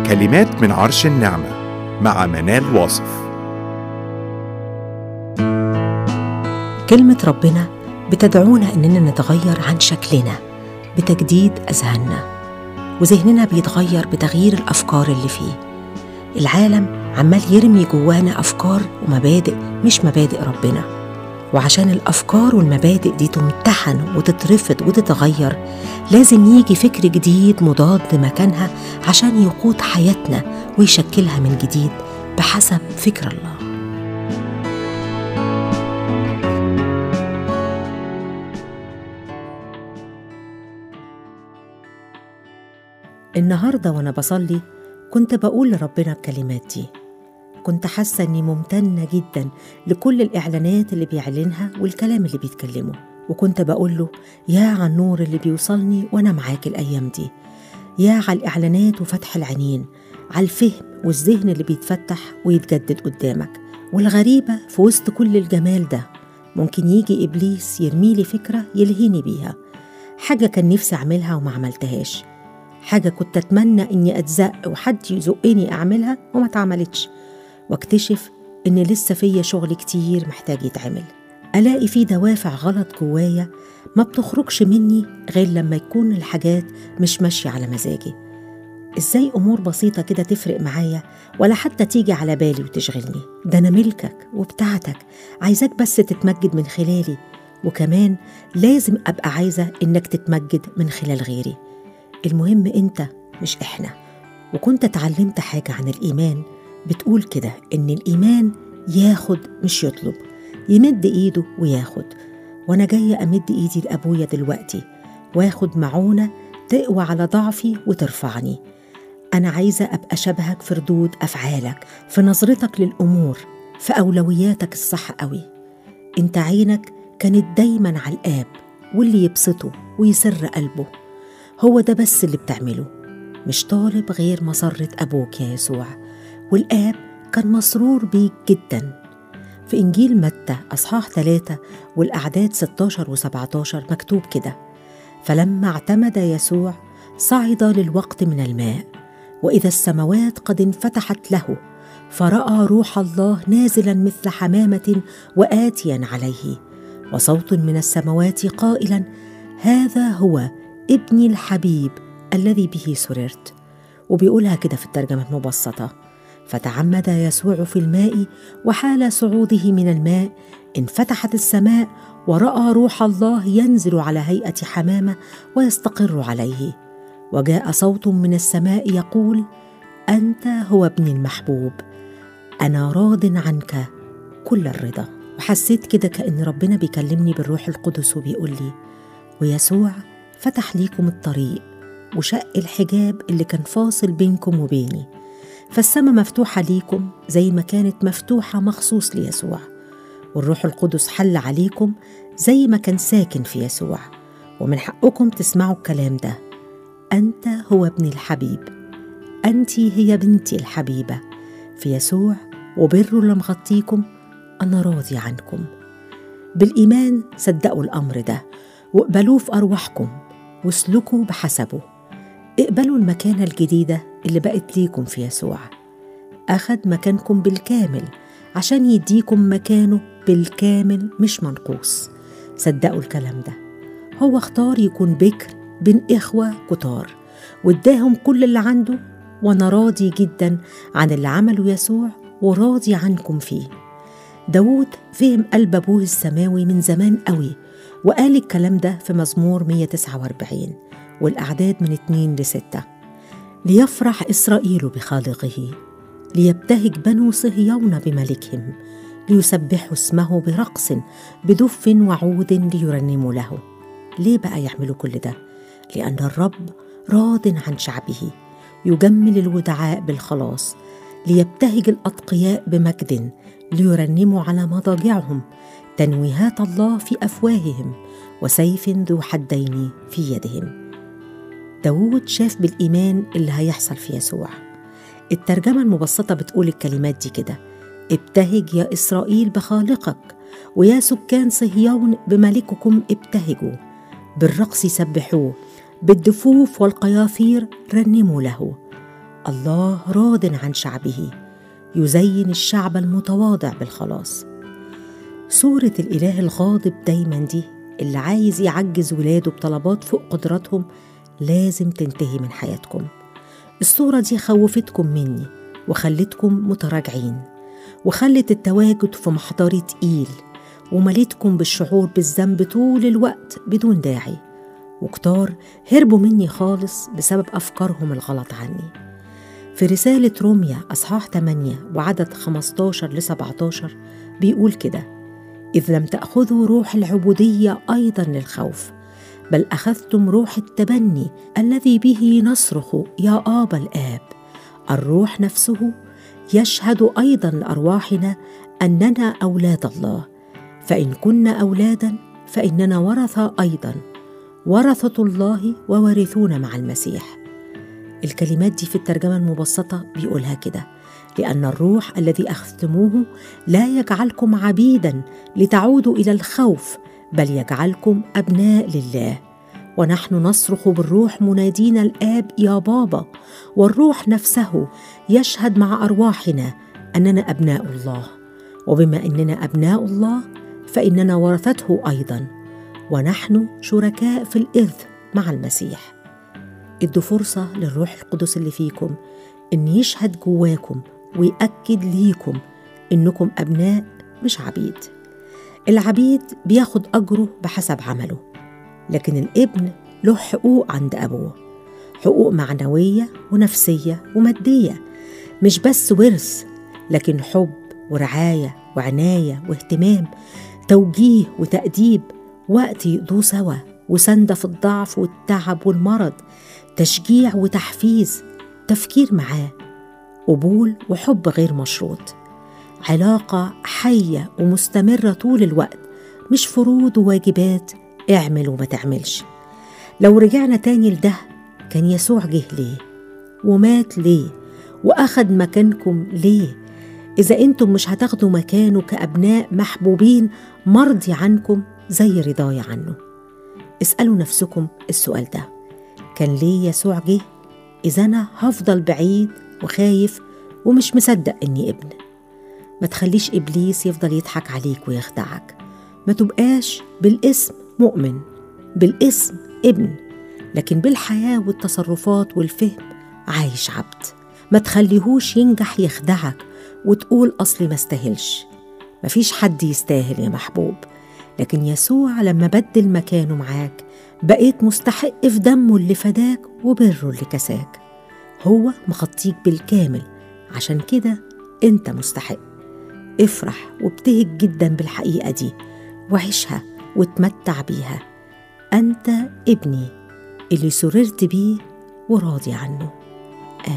كلمات من عرش النعمة مع منال واصف. كلمة ربنا بتدعونا إننا نتغير عن شكلنا بتجديد أذهاننا، وذهننا بيتغير بتغيير الأفكار اللي فيه. العالم عمال يرمي جوانا أفكار ومبادئ مش مبادئ ربنا، وعشان الأفكار والمبادئ دي تمتحن وتترفض وتتغير لازم يجي فكر جديد مضاد مكانها عشان يقود حياتنا ويشكلها من جديد بحسب فكر الله. النهاردة وأنا بصلي كنت بقول لربنا الكلمات دي. كنت حاسة أني ممتنة جدا لكل الإعلانات اللي بيعلنها والكلام اللي بيتكلمه، وكنت بقول له يا على النور اللي بيوصلني وأنا معاك الأيام دي، يا على الإعلانات وفتح العينين، على الفهم والذهن اللي بيتفتح ويتجدد قدامك. والغريبة في وسط كل الجمال ده ممكن يجي إبليس يرميلي فكرة يلهيني بيها، حاجة كان نفسي أعملها وما عملتهاش، حاجة كنت أتمنى إني أتزق وحد يزقني أعملها وما تعملتش، واكتشف إن لسه فيا شغل كتير محتاج يتعمل. ألاقي فيه دوافع غلط جوايا ما بتخرجش مني غير لما يكون الحاجات مش ماشية على مزاجي. إزاي أمور بسيطة كده تفرق معايا ولا حتى تيجي على بالي وتشغلني؟ ده أنا ملكك وبتاعتك، عايزاك بس تتمجد من خلالي، وكمان لازم أبقى عايزة إنك تتمجد من خلال غيري. المهم أنت مش إحنا. وكنت اتعلمت حاجة عن الإيمان بتقول كده، إن الإيمان ياخد مش يطلب، يمد إيده وياخد. وأنا جاية أمد إيدي لأبويا دلوقتي واخد معونة تقوى على ضعفي وترفعني. أنا عايزة أبقى شبهك في ردود أفعالك، في نظرتك للأمور، في أولوياتك الصح قوي. أنت عينك كانت دايما على الآب واللي يبسطه ويسر قلبه، هو ده بس اللي بتعمله، مش طالب غير مسرة أبوك يا يسوع. والآب كان مسرور بيك جدا. في إنجيل متى أصحاح 3 والأعداد 16 و17 مكتوب كده: فلما اعتمد يسوع صعد للوقت من الماء، وإذا السماوات قد انفتحت له، فرأى روح الله نازلا مثل حمامة وآتيا عليه، وصوت من السماوات قائلا: هذا هو ابني الحبيب الذي به سررت. وبيقولها كده في الترجمة المبسطة: فتعمد يسوع في الماء، وحال صعوده من الماء انفتحت السماء، ورأى روح الله ينزل على هيئة حمامة ويستقر عليه، وجاء صوت من السماء يقول: أنت هو ابني المحبوب، أنا راض عنك كل الرضا. وحسيت كده كأن ربنا بيكلمني بالروح القدس وبيقول لي: ويسوع فتح ليكم الطريق وشق الحجاب اللي كان فاصل بينكم وبيني، فالسماء مفتوحة ليكم زي ما كانت مفتوحة مخصوص ليسوع، والروح القدس حل عليكم زي ما كان ساكن في يسوع، ومن حقكم تسمعوا الكلام ده: أنت هو ابني الحبيب، أنت هي بنتي الحبيبة في يسوع، وبره اللي مغطيكم أنا راضي عنكم. بالإيمان صدقوا الأمر ده واقبلوه في أرواحكم واسلكوا بحسبه. اقبلوا المكانة الجديدة اللي بقت ليكم في يسوع. أخد مكانكم بالكامل عشان يديكم مكانه بالكامل مش منقوص. صدقوا الكلام ده. هو اختار يكون بكر بين إخوة كتار واداهم كل اللي عنده، وأنا راضي جدا عن اللي عمله يسوع وراضي عنكم فيه. داود فهم قلب أبوه السماوي من زمان قوي، وقال الكلام ده في مزمور 149 والأعداد من 2-6: ليفرح إسرائيل بخالقه، ليبتهج بنو صهيون بملكهم، ليسبحوا اسمه برقص بدف وعود ليرنموا له. ليه بقى يعملوا كل ده؟ لأن الرب راض عن شعبه، يجمل الودعاء بالخلاص، ليبتهج الأتقياء بمجد، ليرنموا على مضاجعهم، تنويهات الله في أفواههم، وسيف ذو حدين في يدهم. داود شاف بالإيمان اللي هيحصل في يسوع. الترجمة المبسطة بتقول الكلمات دي كده: ابتهج يا إسرائيل بخالقك، ويا سكان صهيون بملككم ابتهجوا، بالرقص سبحوه، بالدفوف والقياثير رنموا له. الله راض عن شعبه، يزين الشعب المتواضع بالخلاص. صورة الإله الغاضب دايما دي اللي عايز يعجز ولاده بطلبات فوق قدراتهم لازم تنتهي من حياتكم. الصورة دي خوفتكم مني وخلتكم متراجعين، وخلت التواجد في محضري تقيل، ومليتكم بالشعور بالذنب طول الوقت بدون داعي، وكتار هربوا مني خالص بسبب أفكارهم الغلط عني. في رسالة روميا أصحاح 8 وعدد 15-17 بيقول كده: إذ لم تأخذوا روح العبودية أيضا للخوف، بل أخذتم روح التبني الذي به نصرخ يا آبا الآب. الروح نفسه يشهد أيضا لأرواحنا أننا أولاد الله، فإن كنا أولادا فإننا ورثة أيضا، ورثة الله ووارثون مع المسيح. الكلمات دي في الترجمة المبسطة بيقولها كده: لأن الروح الذي أخذتموه لا يجعلكم عبيدا لتعودوا إلى الخوف، بل يجعلكم أبناء لله. ونحن نصرخ بالروح منادين الآب يا بابا، والروح نفسه يشهد مع أرواحنا أننا أبناء الله. وبما أننا أبناء الله فإننا ورثته أيضا، ونحن شركاء في الإرث مع المسيح. ادوا فرصة للروح القدس اللي فيكم إن يشهد جواكم ويأكد ليكم إنكم أبناء مش عبيد. العبيد بياخد أجره بحسب عمله، لكن الابن له حقوق عند أبوه، حقوق معنوية ونفسية ومادية، مش بس ورث، لكن حب ورعاية وعناية واهتمام، توجيه وتأديب، وقت يقضوه سوا، وسندة في الضعف والتعب والمرض، تشجيع وتحفيز، تفكير معاه، قبول وحب غير مشروط، علاقة حية ومستمرة طول الوقت، مش فروض وواجبات اعمل وما تعملش. لو رجعنا تاني لده، كان يسوع جه ليه ومات ليه وأخد مكانكم ليه؟ إذا أنتم مش هتاخدوا مكانه كأبناء محبوبين مرضي عنكم زي رضاي عنه. اسألوا نفسكم السؤال ده: كان ليه يسوع جه إذا أنا هفضل بعيد وخايف ومش مصدق إني ابن؟ ما تخليش إبليس يفضل يضحك عليك ويخدعك. ما تبقاش بالاسم مؤمن، بالاسم ابن، لكن بالحياة والتصرفات والفهم عايش عبد. ما تخليهوش ينجح يخدعك وتقول أصلي ما استاهلش. مفيش حد يستاهل يا محبوب، لكن يسوع لما بدل مكانه معاك بقيت مستحق في دمه اللي فداك وبره اللي كساك. هو مخطيك بالكامل، عشان كده انت مستحق. افرح وابتهج جدا بالحقيقة دي وعيشها وتمتع بيها. أنت ابني اللي سررت بيه وراضي عنه.